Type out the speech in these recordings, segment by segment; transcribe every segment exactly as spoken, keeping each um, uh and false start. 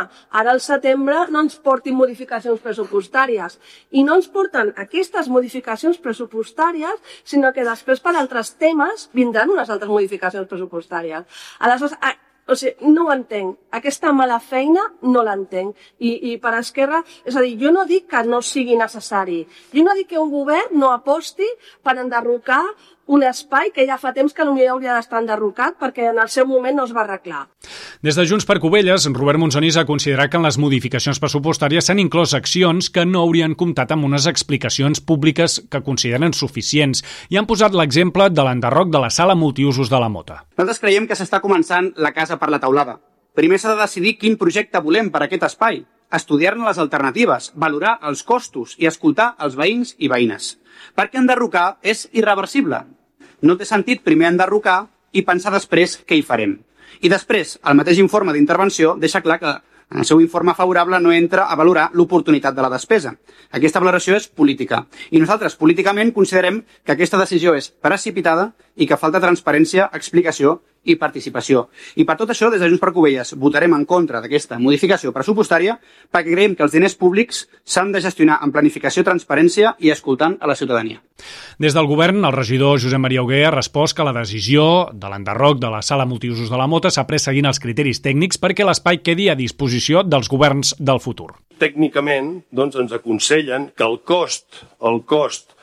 ara al setembre no ens portin modificacions pressupostàries. I no ens porten aquestes modificacions pressupostàries, sinó que després per altres temes vindran unes altres modificacions pressupostàries. Aleshores, o sigui, no ho entenc. Aquesta mala feina no l'entenc. I, I per Esquerra, és a dir, jo no dic que no sigui necessari. Jo no dic que un govern no aposti per enderrocar un espai que ja fa temps que potser hauria d'estar enderrocat perquè en el seu moment no es va arreglar. Des de Junts per Cubelles, Robert Monsonís ha considerat que en les modificacions pressupostàries s'han inclòs accions que no haurien comptat amb unes explicacions públiques que consideren suficients i han posat l'exemple de l'enderroc de la sala multiusos de la Mota. Nosaltres creiem que s'està començant la casa per la teulada. Primer s'ha de decidir quin projecte volem per aquest espai, estudiar-ne les alternatives, valorar els costos i escoltar els veïns i veïnes. Perquè enderrocar és irreversible. No té sentit primer enderrocar i pensar després què hi farem. I després, el mateix informe d'intervenció deixa clar que en el seu informe favorable no entra a valorar l'oportunitat de la despesa. Aquesta valoració és política. I nosaltres, políticament, considerem que aquesta decisió és precipitada i que falta transparència, explicació i participació. I per tot això, des de Junts per Cubelles, votarem en contra d'aquesta modificació pressupostària perquè creiem que els diners públics s'han de gestionar amb planificació, transparència i escoltant a la ciutadania. Des del govern, el regidor Josep Maria Hugué ha respost que la decisió de l'enderroc de la sala multiusos de la Mota s'ha pres seguint els criteris tècnics perquè l'espai quedi a disposició dels governs del futur. Tècnicament, doncs, ens aconsellen que el cost, el cost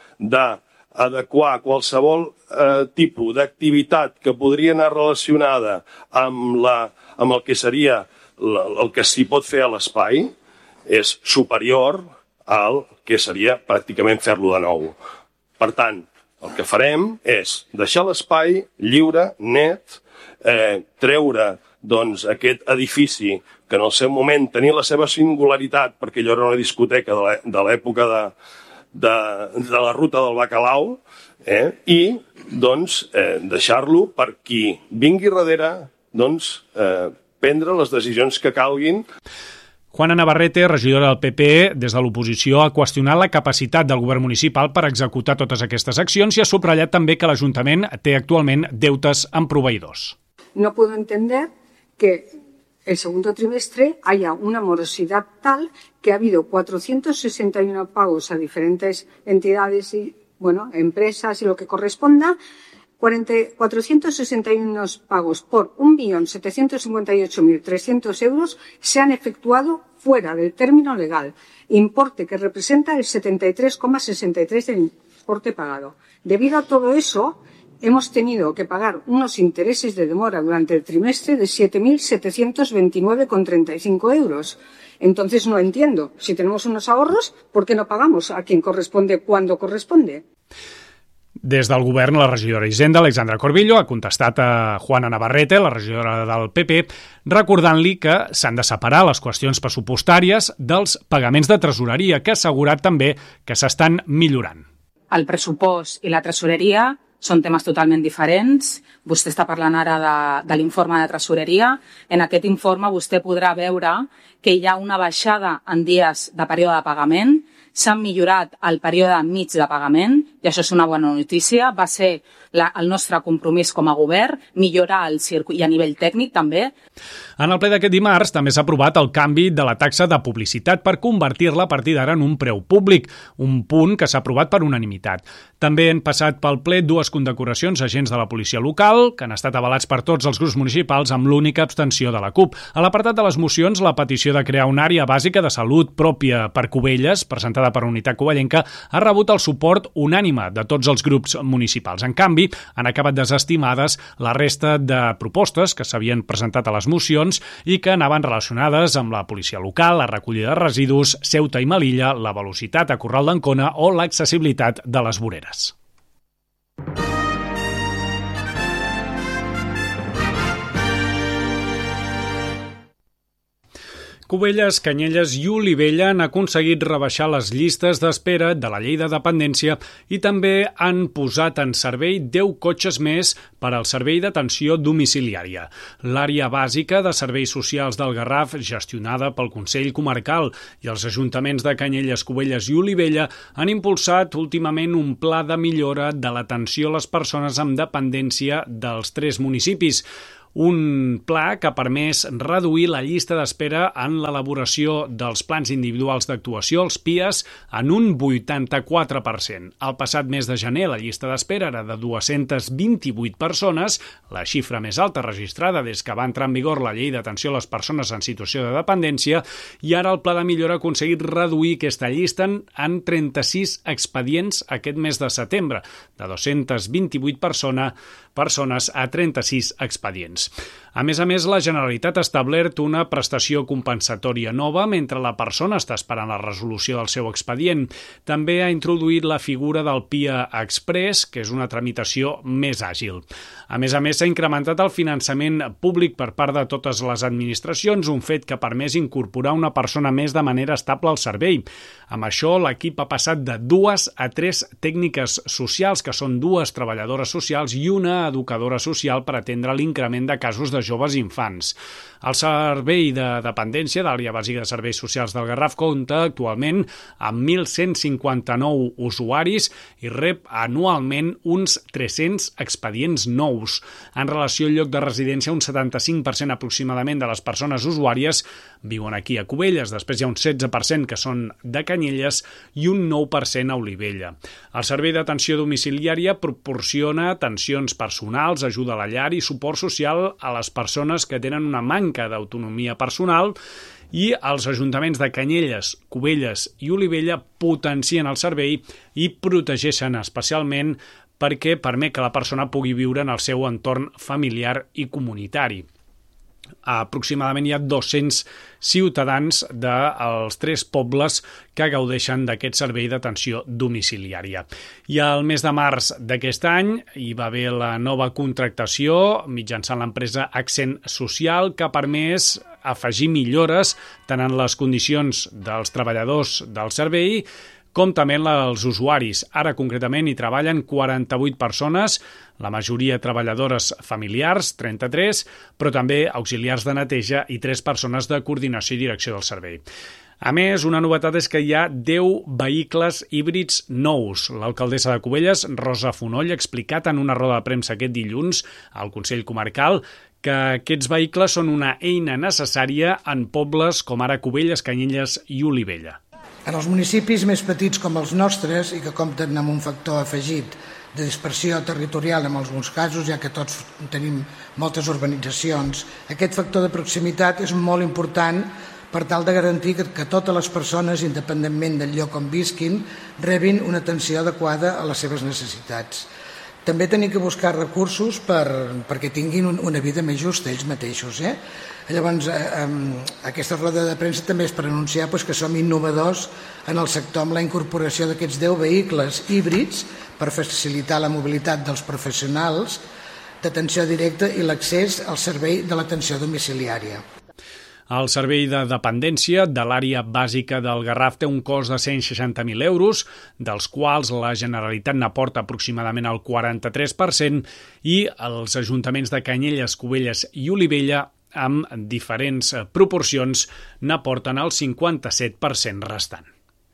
d'adequar qualsevol eh, tipus d'activitat que podria anar relacionada amb, la, amb el que seria la, el que s'hi pot fer a l'espai és superior al que seria pràcticament fer-lo de nou. Per tant, el que farem és deixar l'espai lliure, net, eh, treure doncs, aquest edifici que en el seu moment tenia la seva singularitat perquè allò era una discoteca de l'època de, de, de la ruta del Bacalao, eh, i doncs, eh, deixar-lo per qui vingui darrere doncs, eh, prendre les decisions que calguin. Juana Navarrete, regidora del P P E, des de l'oposició ha qüestionat la capacitat del govern municipal per executar totes aquestes accions i ha subratllat també que l'Ajuntament té actualment deutes amb proveïdors. No puedo entender que el segundo trimestre haya una morosidad tal que ha habido cuatrocientos sesenta y uno pagos a diferentes entidades y, bueno, empresas y lo que corresponda, cuatrocientos sesenta y uno pagos por un millón setecientos cincuenta y ocho mil trescientos euros se han efectuado fuera del término legal, importe que representa el setenta y tres coma sesenta y tres del importe pagado. Debido a todo eso, hemos tenido que pagar unos intereses de demora durante el trimestre de siete mil setecientos veintinueve coma treinta y cinco euros. Entonces no entiendo. Si tenemos unos ahorros, ¿por qué no pagamos a quien corresponde cuando corresponde? Des del govern, la regidora d'Hisenda, Alexandra Corbillo, ha contestat a Juana Navarrete, la regidora del P P, recordant-li que s'han de separar les qüestions pressupostàries dels pagaments de tresoreria, que ha assegurat també que s'estan millorant. El pressupost i la tresoreria són temes totalment diferents. Vostè està parlant ara de, de l'informe de tresoreria. En aquest informe vostè podrà veure que hi ha una baixada en dies de període de pagament, s'han millorat el període mig de pagament, i això és una bona notícia. Va ser la, el nostre compromís com a govern, millorar el circuit i a nivell tècnic també. En el ple d'aquest dimarts també s'ha aprovat el canvi de la taxa de publicitat per convertir-la a partir d'ara en un preu públic, un punt que s'ha aprovat per unanimitat. També han passat pel ple dues condecoracions a agents de la policia local, que han estat avalats per tots els grups municipals amb l'única abstenció de la CUP. A l'apartat de les mocions, la petició de crear una àrea bàsica de salut pròpia per Cubelles, presentada per Unitat Covellenca, ha rebut el suport unànime de tots els grups municipals. En canvi, han acabat desestimades la resta de propostes que s'havien presentat a les mocions i que anaven relacionades amb la policia local, la recollida de residus, Ceuta i Melilla, la velocitat a Corral d'Ancona o l'accessibilitat de les voreres. Cubelles, Canyelles i Olivella han aconseguit rebaixar les llistes d'espera de la llei de dependència i també han posat en servei deu cotxes més per al servei d'atenció domiciliària. L'àrea bàsica de serveis socials del Garraf, gestionada pel Consell Comarcal, i els ajuntaments de Canyelles, Cubelles i Olivella han impulsat últimament un pla de millora de l'atenció a les persones amb dependència dels tres municipis. un pla que ha permès reduir la llista d'espera en l'elaboració dels plans individuals d'actuació, els P I As, en un vuitanta-quatre per cent. Al passat mes de gener, la llista d'espera era de dues-centes vint-i-vuit persones, la xifra més alta registrada des que va entrar en vigor la llei d'atenció a les persones en situació de dependència, i ara el pla de millora ha aconseguit reduir aquesta llista en trenta-sis expedients aquest mes de setembre, de dues-centes vint-i-vuit persones, persones a trenta-sis expedients. A més a més, la Generalitat ha establert una prestació compensatòria nova mentre la persona està esperant la resolució del seu expedient. També ha introduït la figura del P I A Express, que és una tramitació més àgil. A més a més, s'ha incrementat el finançament públic per part de totes les administracions, un fet que ha permès incorporar una persona més de manera estable al servei. Amb això, l'equip ha passat de dues a tres tècniques socials, que són dues treballadores socials i una educadora social per atendre l'increment de casos de joves i infants. El Servei de Dependència d'Àrea Bàsica de Serveis Socials del Garraf compta actualment amb mil cent cinquanta-nou usuaris i rep anualment uns tres-cents expedients nous. En relació al lloc de residència, un setanta-cinc per cent aproximadament de les persones usuàries viuen aquí a Cubelles, després hi ha un setze per cent que són de Canyelles i un nou per cent a Olivella. El Servei d'Atenció Domiciliària proporciona atencions personals, ajuda a la llar i suport social a les persones que tenen una manca d'autonomia personal, i els ajuntaments de Canyelles, Cubelles i Olivella potencien el servei i protegeixen especialment perquè permet que la persona pugui viure en el seu entorn familiar i comunitari. Aproximadament hi ha dos-cents ciutadans dels tres pobles que gaudeixen d'aquest servei d'atenció domiciliària. I al mes de març d'aquest any hi va haver la nova contractació mitjançant l'empresa Accent Social, que ha permès afegir millores tant en les condicions dels treballadors del servei com també els usuaris. Ara, concretament, hi treballen quaranta-vuit persones, la majoria treballadores familiars, trenta-tres, però també auxiliars de neteja i tres persones de coordinació i direcció del servei. A més, una novetat és que hi ha deu vehicles híbrids nous. L'alcaldessa de Cubelles, Rosa Fonoll, ha explicat en una roda de premsa aquest dilluns al Consell Comarcal que aquests vehicles són una eina necessària en pobles com ara Cubelles, Canyelles i Olivella. En els municipis més petits com els nostres i que compten amb un factor afegit de dispersió territorial en alguns casos, ja que tots tenim moltes urbanitzacions, aquest factor de proximitat és molt important per tal de garantir que, que totes les persones, independentment del lloc on visquin, rebin una atenció adequada a les seves necessitats. També tenim que buscar recursos per, perquè tinguin un, una vida més justa ells mateixos. Eh? Llavors, eh, aquesta roda de premsa també és per anunciar pues, que som innovadors en el sector amb la incorporació d'aquests deu vehicles híbrids per facilitar la mobilitat dels professionals d'atenció directa i l'accés al servei de l'atenció domiciliària. El servei de dependència de l'àrea bàsica del Garraf té un cost de cent seixanta mil euros, dels quals la Generalitat n'aporta aproximadament el quaranta-tres per cent i els ajuntaments de Canyelles, Cubelles i Olivella, amb diferents proporcions, n'aporten el cinquanta-set per cent restant.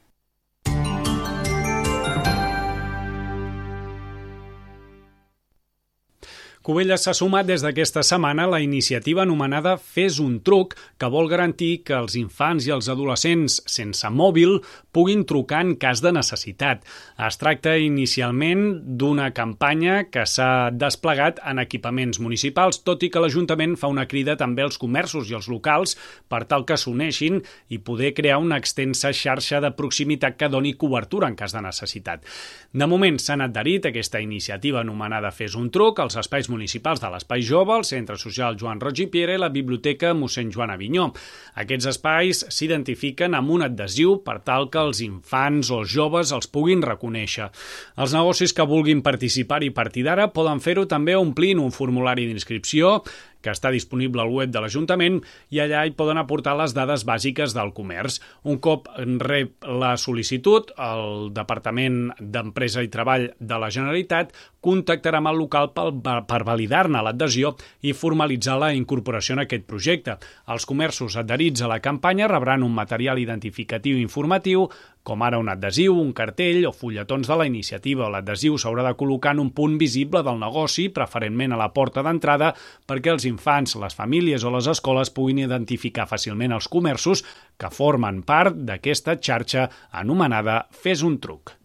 Cubelles s'ha sumat des d'aquesta setmana a la iniciativa anomenada Fes un truc, que vol garantir que els infants i els adolescents sense mòbil puguin trucar en cas de necessitat. Es tracta inicialment d'una campanya que s'ha desplegat en equipaments municipals, tot i que l'Ajuntament fa una crida també als comerços i als locals per tal que s'uneixin i poder crear una extensa xarxa de proximitat que doni cobertura en cas de necessitat. De moment s'han adherit a aquesta iniciativa anomenada Fes un truc als espais municipals de l'Espai Jove, el Centre Social Joan Roig i Piera i la Biblioteca mossèn Joan Avinyó. Aquests espais s'identifiquen amb un adhesiu per tal que els infants o els joves els puguin reconèixer. Els negocis que vulguin participar-hi a partir d'ara poden fer-ho també omplint un formulari d'inscripció que està disponible al web de l'Ajuntament i allà hi poden aportar les dades bàsiques del comerç. Un cop rep la sol·licitud, el Departament d'Empresa i Treball de la Generalitat contactarà amb el local per, per validar-ne l'adhesió i formalitzar la incorporació en aquest projecte. Els comerços adherits a la campanya rebran un material identificatiu i informatiu, com ara un adhesiu, un cartell o fulletons de la iniciativa. L'adhesiu s'haurà de col·locar en un punt visible del negoci, preferentment a la porta d'entrada, perquè els infants, les famílies o les escoles puguin identificar fàcilment els comerços que formen part d'aquesta xarxa anomenada Fes un truc.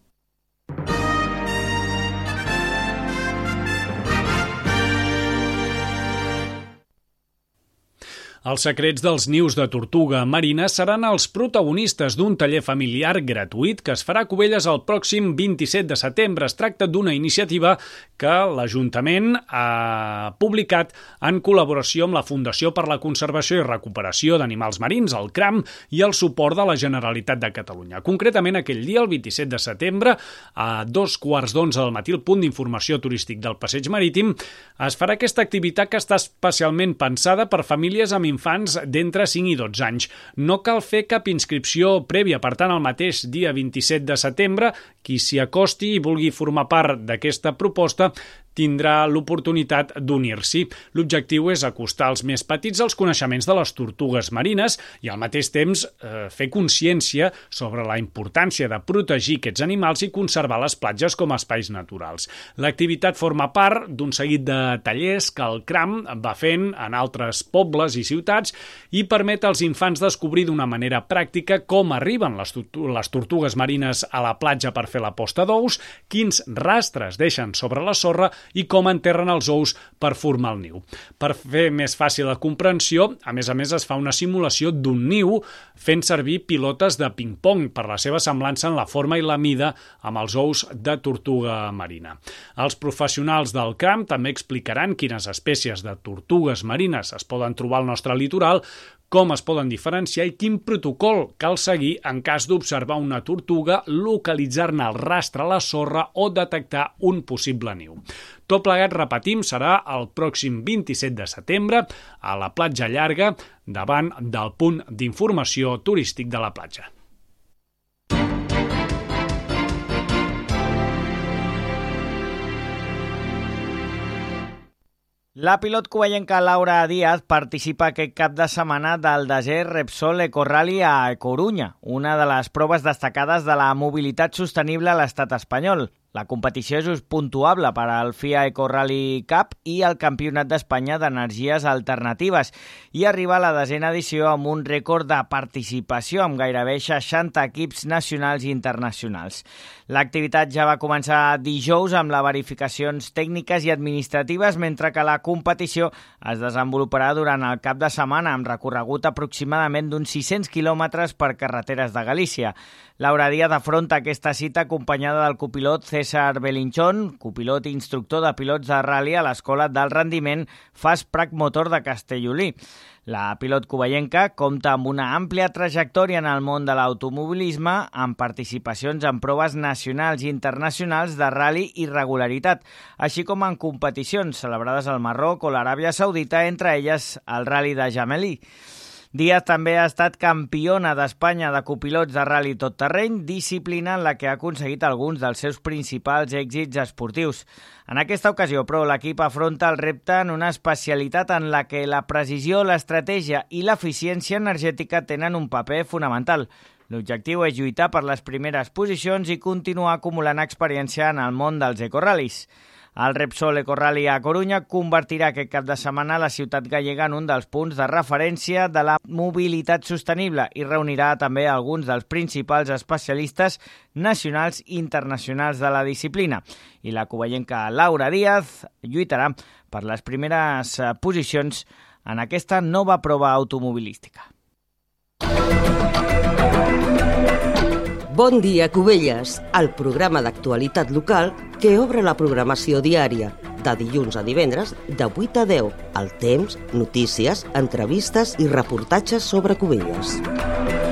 Els secrets dels nius de tortuga marina seran els protagonistes d'un taller familiar gratuït que es farà a Cubelles el pròxim vint-i-set de setembre. Es tracta d'una iniciativa que l'Ajuntament ha publicat en col·laboració amb la Fundació per la Conservació i Recuperació d'Animals Marins, el CRAM, i el suport de la Generalitat de Catalunya. Concretament, aquell dia, el vint-i-set de setembre, a dos quarts d'onze del matí, el punt d'informació turístic del Passeig Marítim, es farà aquesta activitat que està especialment pensada per famílies amb infants d'entre cinc i dotze anys. No cal fer cap inscripció prèvia, per tant, el mateix dia vint-i-set de setembre, qui s'hi acosti i vulgui formar part d'aquesta proposta tindrà l'oportunitat d'unir-s'hi. L'objectiu és acostar els més petits als coneixements de les tortugues marines i al mateix temps eh, fer consciència sobre la importància de protegir aquests animals i conservar les platges com a espais naturals. L'activitat forma part d'un seguit de tallers que el CRAM va fent en altres pobles i ciutats i permet als infants descobrir d'una manera pràctica com arriben les, les tortugues marines a la platja per fer la posta d'ous, quins rastres deixen sobre la sorra i com enterren els ous per formar el niu. Per fer més fàcil la comprensió, a més a més es fa una simulació d'un niu fent servir pilotes de ping-pong per la seva semblança en la forma i la mida amb els ous de tortuga marina. Els professionals del CRAM també explicaran quines espècies de tortugues marines es poden trobar al nostre litoral, com es poden diferenciar i quin protocol cal seguir en cas d'observar una tortuga, localitzar-ne el rastre a la sorra o detectar un possible niu. Tot plegat, repetim, serà el pròxim vint-i-set de setembre a la Platja Llarga, davant del punt d'informació turístic de la platja. La pilot cubayenca Laura Díaz participa aquest cap de setmana del desè Repsol Ecorally a Corunya, una de les proves destacades de la mobilitat sostenible a l'estat espanyol. La competició és puntuable per al F I A Ecorally Cup i el Campionat d'Espanya d'Energies Alternatives i arriba a la desena edició amb un rècord de participació amb gairebé seixanta equips nacionals i internacionals. L'activitat ja va començar dijous amb les verificacions tècniques i administratives, mentre que la competició es desenvoluparà durant el cap de setmana amb recorregut aproximadament d'uns sis-cents quilòmetres per carreteres de Galícia. Laura Díaz afronta aquesta cita acompanyada del copilot César Belinchón, copilot i instructor de pilots de ral·li a l'Escola del Rendiment Fast Prac Motor de Castellolí. La pilot cubayenca compta amb una àmplia trajectòria en el món de l'automobilisme, amb participacions en proves nacionals i internacionals de ral·li i regularitat, així com en competicions celebrades al Marroc o l'Aràbia Saudita, entre elles el Ral·li de Jamelí. Díaz també ha estat campiona d'Espanya de copilots de ral·li tot terreny, disciplina en la que ha aconseguit alguns dels seus principals èxits esportius. En aquesta ocasió, però, l'equip afronta el repte en una especialitat en la que la precisió, l'estratègia i l'eficiència energètica tenen un paper fonamental. L'objectiu és lluitar per les primeres posicions i continuar acumulant experiència en el món dels ecorral·lis. El Repsol Ecorally a Corunya convertirà aquest cap de setmana la ciutat gallega en un dels punts de referència de la mobilitat sostenible i reunirà també alguns dels principals especialistes nacionals i internacionals de la disciplina. I la cubayenca Laura Díaz lluitarà per les primeres posicions en aquesta nova prova automobilística. Bon dia, Cubelles, el programa d'actualitat local que obre la programació diària, de dilluns a divendres, de vuit a deu. El temps, notícies, entrevistes i reportatges sobre Cubelles.